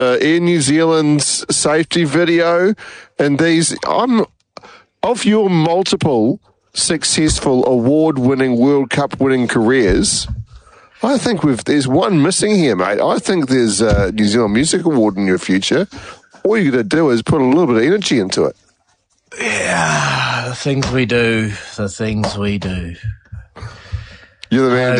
Air New Zealand's safety video, and of your multiple successful award-winning, World Cup-winning careers, I think there's one missing here, mate. I think there's a New Zealand Music Award in your future. All you got to do is put a little bit of energy into it. Yeah, the things we do. You're the man.